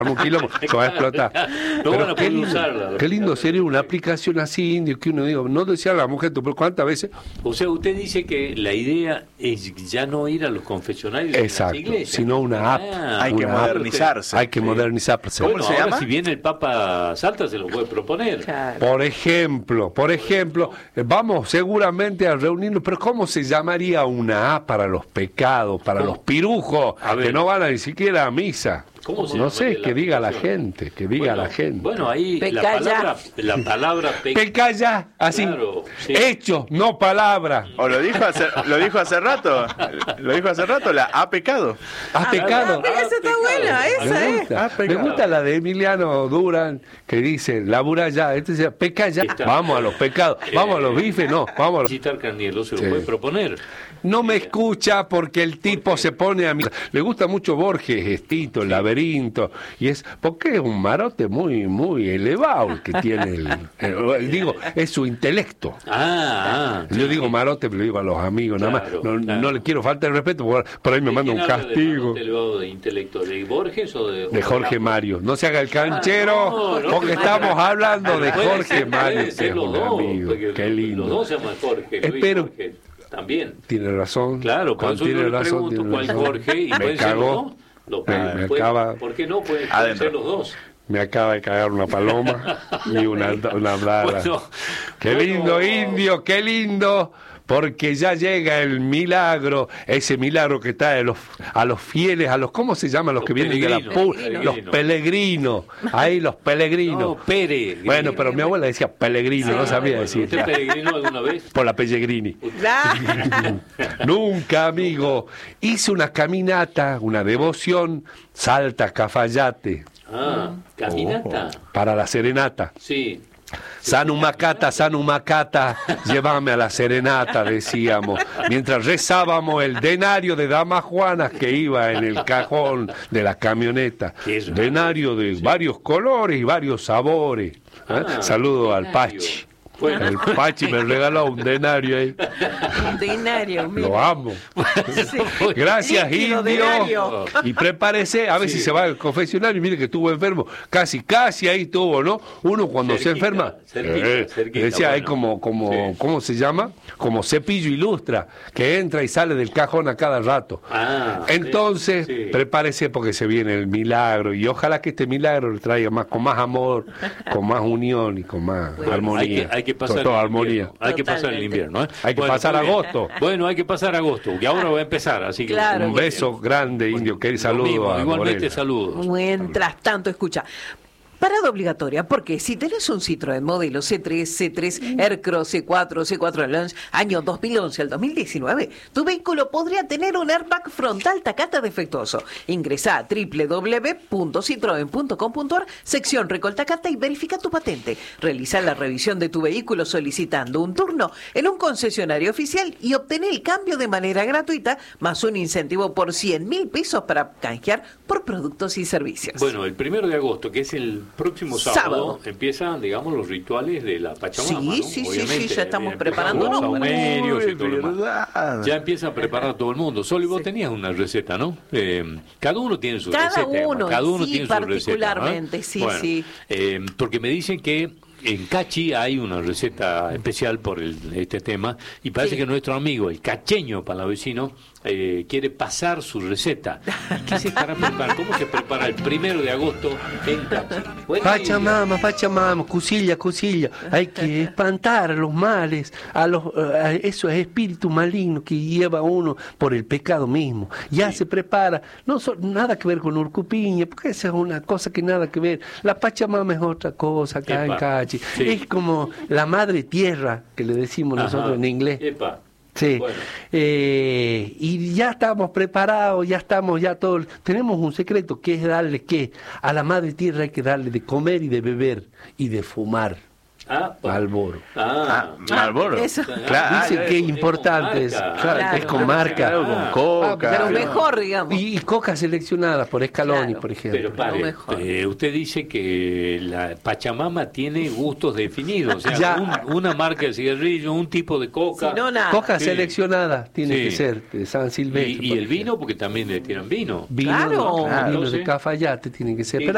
un quilombo, se va a explotar. No van Pero a poder usarla. qué lindo sería una aplicación así, indio, que uno diga, no decía la mujer, pero ¿cuántas veces? O sea, usted dice que la idea es ya no ir a los confesionarios de las Exacto, iglesias, sino una app. Hay que una app. modernizarse. Hay que modernizarse. Bueno, se ahora llama? si viene el Papa Salta se lo puede proponer. Claro. Por ejemplo, vamos seguramente a reunirnos, pero ¿cómo se llamaría una A para los pecados, para ¿Cómo? los pirujos, A ver. que no van a ni siquiera a misa? ¿Cómo se No llamaría sé, la que diga la aplicación? gente, que diga la gente. Bueno, ahí Pecaya. la palabra Pecaya, así, Claro, sí. hechos, no palabras. O lo dijo hace rato, la ha pecado. ¿Has pecado? Mira, esa está buena, esa Me es. gusta, me pecado. gusta la de Emiliano Durán, que dice, labura ya, este dice, peca ya, vamos a los pecados, vamos a los bifes, no, vamos a los... Visitar Carnielo se lo Sí. puede proponer. No me escucha porque el tipo se pone a mí. Le gusta mucho Borges, Gestito, el laberinto, y porque es un marote muy elevado el que tiene digo, es su intelecto. Yo digo marote, pero digo a los amigos, nada más. Claro, No, claro. no le quiero faltar el respeto, porque por ahí me manda un castigo. ¿De elevado de intelecto? ¿De Borges o de...? De Jorge Mario. No se haga el canchero, no, porque estamos hablando de Puede Jorge ser, Mario, puede que ser es los un dos, amigo. porque Qué lindo. Los dos se llaman Jorge, Luis Espero- Jorge. También. Tiene razón. Claro, por eso yo tiene le razón. pregunto tiene cuál razón. Jorge y Me pueden ser los cagó. dos. Me Puede- acaba- ¿Por qué no? Pueden Adentro. ser los dos. Me acaba de cagar una paloma y una bala. Bueno, Qué lindo, bueno. indio, qué lindo, porque ya llega el milagro, ese milagro que trae a los fieles, ¿cómo se llaman los Los que vienen de la peregrinos. los peregrinos, ahí los peregrinos. No, Pere. Bueno, pero mi abuela decía Pellegrino, no sabía decir. ¿Usted peregrinó alguna vez? Por la Pellegrini. Ah, Nunca, amigo. Hice una caminata, una devoción, Salta, Cafayate, ¿Caminata? para la serenata. Sí. Sanumacata, Sanumacata, llévame a la serenata, decíamos, mientras rezábamos el denario de Damas Juanas que iba en el cajón de la camioneta. ¿Qué es eso? Denario de varios colores y varios sabores. Saludo al denario. Pachi. Bueno. El Pachi me regaló un denario ahí. un denario, mira. Lo amo. Sí. Gracias, Líquido, indio. denario. Y prepárese, a ver si se va al confesionario y mire que estuvo enfermo. Casi ahí estuvo, ¿no? Uno cuando se Cerquita, enferma, cerquita, decía ahí bueno. Sí. ¿cómo se llama? Como cepillo ilustra, que entra y sale del cajón a cada rato. Entonces, sí. prepárese porque se viene el milagro y ojalá que este milagro le traiga con más amor, con más unión y con más armonía. Hay que pasar Con toda el armonía. invierno. Hay que pasar el invierno. Hay que pasar muy bien. agosto. Bueno, hay que pasar agosto, que ahora va a empezar, así que Claro. Un beso grande, indio, que Lo saludo mismo, a igualmente Morena. saludos. Mientras tanto, escucha. Parada obligatoria, porque si tenés un Citroën modelo C3, C3 Aircross, C4, C4 Launch, año 2011 al 2019, tu vehículo podría tener un airbag frontal Takata defectuoso. Ingresá a www.citroen.com.ar, sección Recol Takata y verifica tu patente. Realiza la revisión de tu vehículo solicitando un turno en un concesionario oficial y obtener el cambio de manera gratuita, más un incentivo por 100.000 pesos para canjear por productos y servicios. Bueno, el 1 de agosto, que es el próximo sábado, empiezan, digamos, los rituales de la Pachamama, ¿no? Sí, Obviamente, ya estamos empiezan preparándonos los para saumerios y todo lo demás. verdad. Ya empieza a preparar todo el mundo. Solo vos tenías una receta, ¿no? Cada uno tiene su Cada receta. uno, Cada uno sí, tiene su receta. particularmente, ¿no? sí, Bueno, sí. Porque me dicen que en Cachi hay una receta especial por este tema y parece Sí. que nuestro amigo, el cacheño palavecino, quiere pasar su receta. ¿Y qué se estará preparando? ¿Cómo se prepara el 1 de agosto en Cachi? Buen día. Pachamama, cosilla, hay que espantar a los males, a esos espíritus malignos que lleva uno por el pecado mismo. Ya se prepara, nada que ver con Urcupiña, porque esa es una cosa que nada que ver. La Pachamama es otra cosa acá en Epa, Cachi. sí. Es como la madre tierra, que le decimos nosotros Ajá. en inglés. Epa. Sí, Bueno. y ya estamos preparados, ya todos. Tenemos un secreto que es darle a la madre tierra hay que darle de comer y de beber y de fumar. Malboro. Marlboro. Eso. Claro. Dicen que es importante, Claro. es con marca. Claro, con coca. Lo mejor, digamos. Y cocas seleccionadas por Scaloni, Claro. por ejemplo. Pero pare, Lo mejor. usted dice que la Pachamama tiene gustos definidos, o sea, Ya. una marca de cigarrillo, un tipo de coca. Si no, nada. Cocas Sí. seleccionadas tiene Sí. que ser de San Silvestre. Y por el vino, ejemplo. porque también le tiran vino. Vino, Claro. vino de Entonces- Cafayate tiene que ser. Sí. Pero